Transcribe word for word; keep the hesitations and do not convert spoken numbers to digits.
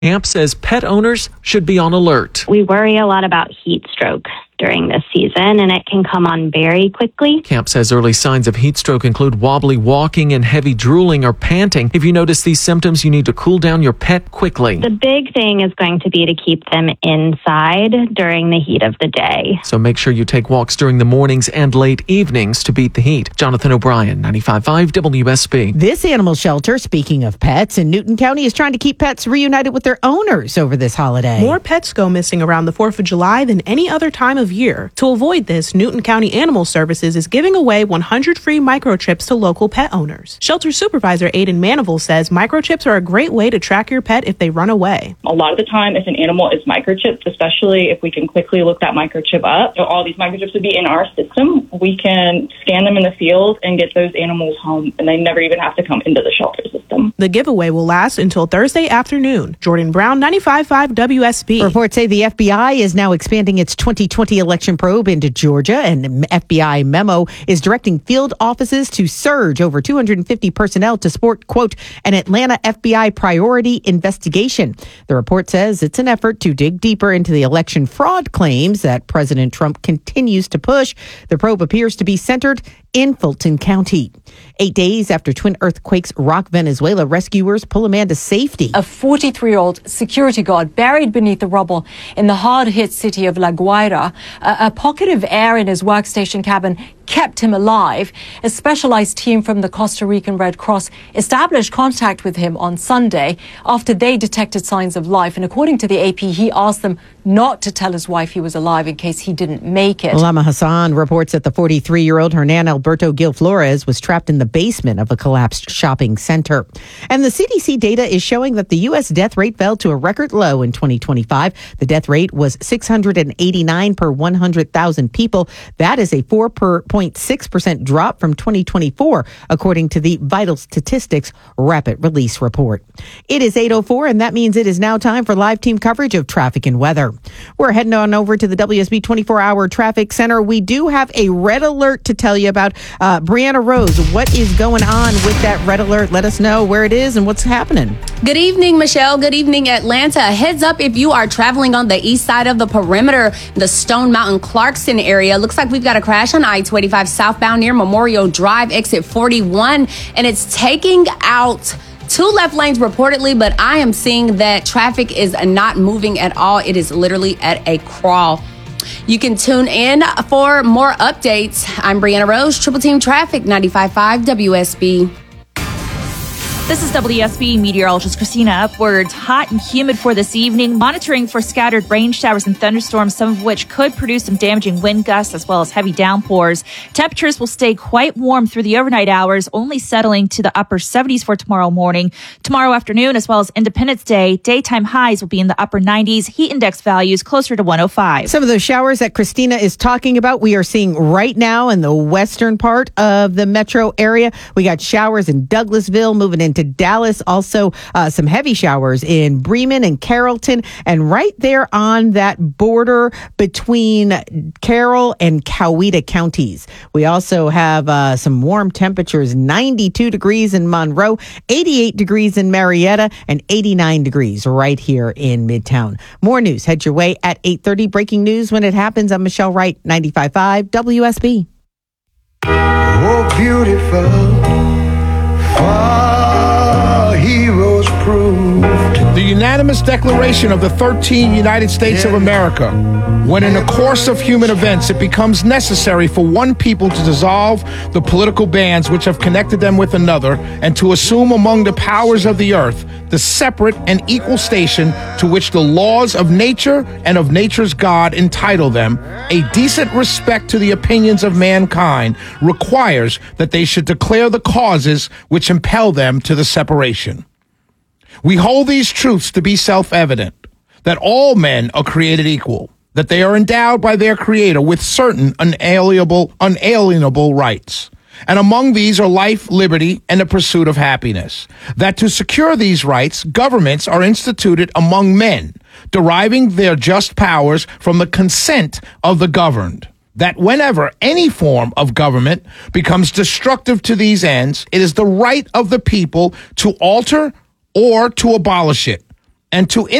Amp says pet owners should be on alert. We worry a lot about heat stroke during this season, and it can come on very quickly. Camp says early signs of heat stroke include wobbly walking and heavy drooling or panting. If you notice these symptoms, you need to cool down your pet quickly. The big thing is going to be to keep them inside during the heat of the day. So make sure you take walks during the mornings and late evenings to beat the heat. Jonathan O'Brien, ninety-five point five W S B. This animal shelter, speaking of pets, in Newton County is trying to keep pets reunited with their owners over this holiday. More pets go missing around the fourth of July than any other time of year. To avoid this, Newton County Animal Services is giving away one hundred free microchips to local pet owners. Shelter Supervisor Aiden Manival says microchips are a great way to track your pet if they run away. A lot of the time, if an animal is microchipped, especially if we can quickly look that microchip up, so all these microchips would be in our system, we can scan them in the field and get those animals home, and they never even have to come into the shelter system. The giveaway will last until Thursday afternoon. Jordan Brown, ninety-five point five W S B. Reports say the F B I is now expanding its twenty twenty election probe into Georgia, and an F B I memo is directing field offices to surge over two hundred fifty personnel to support, quote, an Atlanta F B I priority investigation. The report says it's an effort to dig deeper into the election fraud claims that President Trump continues to push. The probe appears to be centered in Fulton County. Eight days after twin earthquakes rock Venezuela, rescuers pull a man to safety. A forty-three-year-old security guard buried beneath the rubble in the hard-hit city of La Guaira. A, a pocket of air in his workstation cabin kept him alive. A specialized team from the Costa Rican Red Cross established contact with him on Sunday after they detected signs of life. And according to the A P, he asked them not to tell his wife he was alive in case he didn't make it. Lama Hassan reports that the forty-three-year-old Hernan Alberto Gil Flores was trapped in the basement of a collapsed shopping center. And the C D C data is showing that the U S death rate fell to a record low in twenty twenty-five. The death rate was six hundred eighty-nine per one hundred thousand people. That is a four point six percent drop from twenty twenty-four, according to the Vital Statistics Rapid Release Report. It is eight oh four, and that means it is now time for live team coverage of traffic and weather. We're heading on over to the W S B twenty-four hour Traffic Center. We do have a red alert to tell you about. Uh, Brianna Rose, what is going on with that red alert? Let us know where it is and what's happening. Good evening, Michelle. Good evening, Atlanta. Heads up if you are traveling on the east side of the perimeter, the Stone Mountain Clarkson area. Looks like we've got a crash on I two eighty-five southbound near Memorial Drive, exit forty-one, and it's taking out two left lanes reportedly, but I am seeing that traffic is not moving at all. It is literally at a crawl. You can tune in for more updates. I'm Brianna Rose, Triple Team Traffic, ninety-five point five W S B. This is W S B meteorologist Christina Upwards. Hot and humid for this evening, monitoring for scattered rain showers and thunderstorms, some of which could produce some damaging wind gusts as well as heavy downpours. Temperatures will stay quite warm through the overnight hours, only settling to the upper seventies for tomorrow morning. Tomorrow afternoon, as well as Independence Day, daytime highs will be in the upper nineties, heat index values closer to one oh five. Some of those showers that Christina is talking about, we are seeing right now in the western part of the metro area. We got showers in Douglasville, moving into Dallas, also uh, some heavy showers in Bremen and Carrollton, and right there on that border between Carroll and Coweta counties. We also have uh, some warm temperatures, ninety-two degrees in Monroe, eighty-eight degrees in Marietta, and eighty-nine degrees right here in Midtown. More news head your way at eight thirty. Breaking news when it happens. I'm Michelle Wright, ninety-five point five W S B. Oh, beautiful. Our heroes proved. The unanimous declaration of the thirteen United States of America. When in the course of human events it becomes necessary for one people to dissolve the political bands which have connected them with another and to assume among the powers of the earth the separate and equal station to which the laws of nature and of nature's God entitle them, a decent respect to the opinions of mankind requires that they should declare the causes which impel them to the separation. We hold these truths to be self-evident, that all men are created equal, that they are endowed by their Creator with certain unalienable, unalienable rights. And among these are life, liberty, and the pursuit of happiness. That to secure these rights, governments are instituted among men, deriving their just powers from the consent of the governed. That whenever any form of government becomes destructive to these ends, it is the right of the people to alter or to abolish it. and to